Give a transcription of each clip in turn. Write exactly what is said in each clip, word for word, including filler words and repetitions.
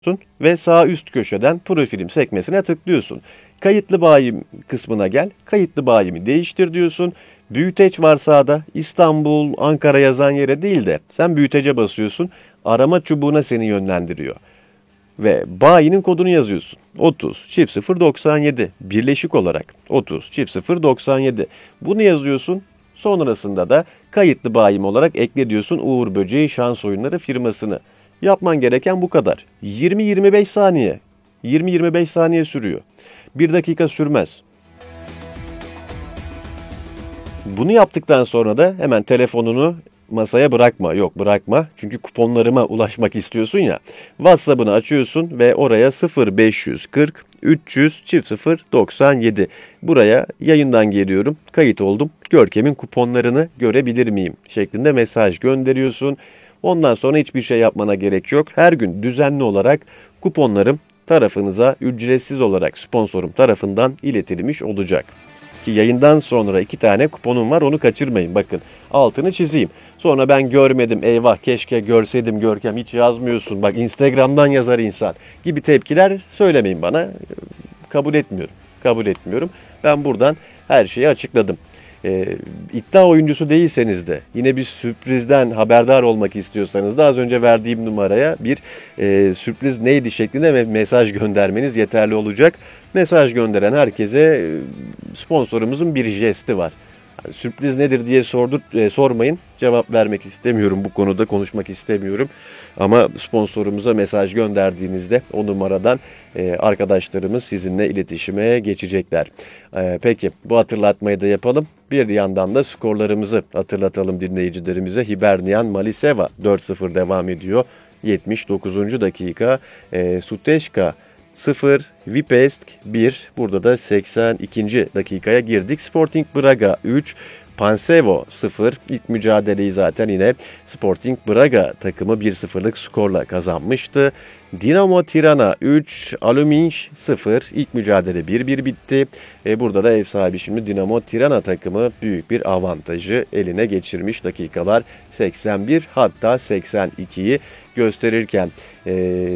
ve sağ üst köşeden profilim sekmesine tıklıyorsun. Kayıtlı bayim kısmına gel. Kayıtlı bayimi değiştir diyorsun. Büyüteç var sağda. İstanbul, Ankara yazan yere değil de sen büyütece basıyorsun. Arama çubuğuna seni yönlendiriyor. Ve bayinin kodunu yazıyorsun. otuz çift sıfır doksan yedi birleşik olarak otuz çift sıfır doksan yedi. Bunu yazıyorsun. Sonrasında da kayıtlı bayim olarak ekle diyorsun Uğur Böceği Şans Oyunları firmasını. Yapman gereken bu kadar. yirmi yirmi beş saniye. yirmi yirmi beş saniye sürüyor. bir dakika sürmez. Bunu yaptıktan sonra da hemen telefonunu masaya bırakma. Yok bırakma. Çünkü kuponlarıma ulaşmak istiyorsun ya. WhatsApp'ını açıyorsun ve oraya sıfır beş kırk üç yüz çift sıfır doksan yedi. Buraya yayından geliyorum. Kayıt oldum. Görkem'in kuponlarını görebilir miyim? Şeklinde mesaj gönderiyorsun. Ondan sonra hiçbir şey yapmana gerek yok. Her gün düzenli olarak kuponlarım tarafınıza ücretsiz olarak sponsorum tarafından iletilmiş olacak. Ki yayından sonra iki tane kuponum var, onu kaçırmayın. Bakın altını çizeyim. Sonra ben görmedim, eyvah keşke görseydim Görkem hiç yazmıyorsun. Bak Instagram'dan yazar insan gibi tepkiler söylemeyin bana. Kabul etmiyorum. Kabul etmiyorum. Ben buradan her şeyi açıkladım. E, iddia oyuncusu değilseniz de yine bir sürprizden haberdar olmak istiyorsanız da az önce verdiğim numaraya bir e, sürpriz neydi şeklinde mesaj göndermeniz yeterli olacak. Mesaj gönderen herkese e, sponsorumuzun bir jesti var. Yani sürpriz nedir diye sordur, e, sormayın. Cevap vermek istemiyorum, bu konuda konuşmak istemiyorum. Ama sponsorumuza mesaj gönderdiğinizde o numaradan e, arkadaşlarımız sizinle iletişime geçecekler. E, peki bu hatırlatmayı da yapalım. Bir yandan da skorlarımızı hatırlatalım dinleyicilerimize. Hibernian Maliseva dört sıfır devam ediyor. yetmiş dokuzuncu dakika. E, Suteşka sıfır, Vipesk bir. Burada da seksen ikinci dakikaya girdik. Sporting Braga üç, Pansevo sıfır. İlk mücadeleyi zaten yine Sporting Braga takımı bir sıfırlık skorla kazanmıştı. Dinamo Tirana üç, Aluminj sıfır. İlk mücadele bir bir bitti. E burada da ev sahibi şimdi Dinamo Tirana takımı büyük bir avantajı eline geçirmiş. Dakikalar seksen bir hatta seksen ikiyi gösterirken ee,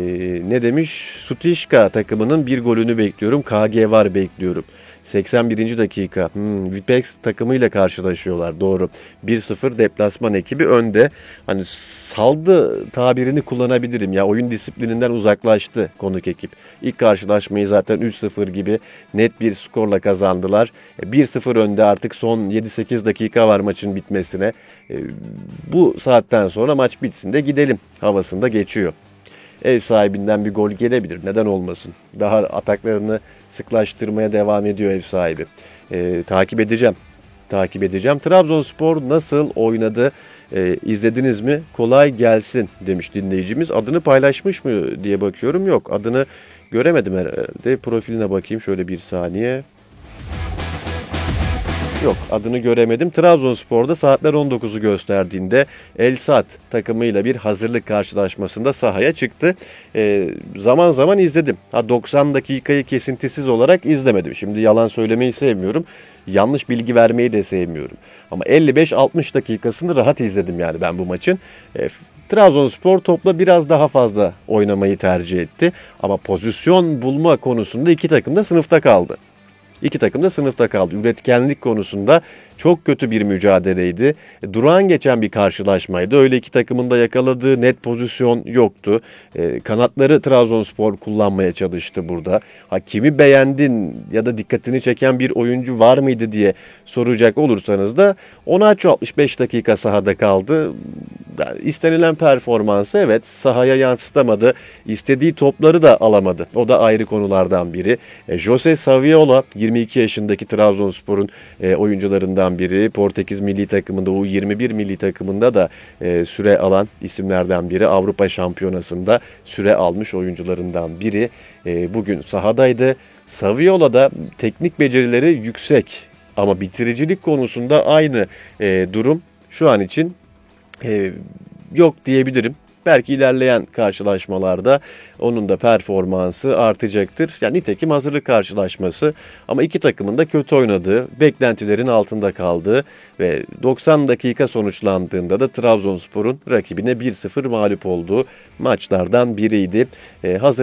ne demiş? Sutişka takımının bir golünü bekliyorum. K G var bekliyorum. seksen birinci dakika. Hmm, Vipex takımıyla karşılaşıyorlar. Doğru. bir sıfır deplasman ekibi önde. Hani saldı tabirini kullanabilirim ya. Oyun disiplininden uzaklaştı konuk ekip. İlk karşılaşmayı zaten üç sıfır gibi net bir skorla kazandılar. bir sıfır önde, artık son yedi sekiz dakika var maçın bitmesine. Bu saatten sonra maç bitsin de gidelim havasında geçiyor. Ev sahibinden bir gol gelebilir. Neden olmasın? Daha ataklarını sıklaştırmaya devam ediyor ev sahibi. Ee, takip edeceğim. Takip edeceğim. Trabzonspor nasıl oynadı? Ee, izlediniz mi? Kolay gelsin demiş dinleyicimiz. Adını paylaşmış mı diye bakıyorum. Yok, adını göremedim herhalde. Profiline bakayım şöyle bir saniye. Yok, adını göremedim. Trabzonspor'da saatler on dokuzu gösterdiğinde Elsat takımıyla bir hazırlık karşılaşmasında sahaya çıktı. Ee, zaman zaman izledim. Ha, doksan dakikayı kesintisiz olarak izlemedim. Şimdi yalan söylemeyi sevmiyorum. Yanlış bilgi vermeyi de sevmiyorum. Ama elli beş altmış dakikasını rahat izledim yani ben bu maçın. Ee, Trabzonspor topla biraz daha fazla oynamayı tercih etti. Ama pozisyon bulma konusunda iki takım da sınıfta kaldı. İki takım da sınıfta kaldı. Üretkenlik konusunda çok kötü bir mücadeleydi. Durağan geçen bir karşılaşmaydı. Öyle iki takımın da yakaladığı net pozisyon yoktu. E, kanatları Trabzonspor kullanmaya çalıştı burada. Ha, kimi beğendin ya da dikkatini çeken bir oyuncu var mıydı diye soracak olursanız da Onaçu altmış beş dakika sahada kaldı. Yani istenilen performansı evet sahaya yansıtamadı. İstediği topları da alamadı. O da ayrı konulardan biri. E, Jose Saviola yirmi iki yaşındaki Trabzonspor'un e, oyuncularından biri. Portekiz milli takımında, U yirmi bir milli takımında da e, süre alan isimlerden biri. Avrupa Şampiyonası'nda süre almış oyuncularından biri. E, bugün sahadaydı. Saviola da teknik becerileri yüksek ama bitiricilik konusunda aynı e, durum şu an için e, yok diyebilirim. Belki ilerleyen karşılaşmalarda onun da performansı artacaktır. Yani nitekim hazırlık karşılaşması ama iki takımın da kötü oynadığı, beklentilerin altında kaldığı ve doksan dakika sonuçlandığında da Trabzonspor'un rakibine bir sıfır mağlup olduğu maçlardan biriydi. Ee, hazır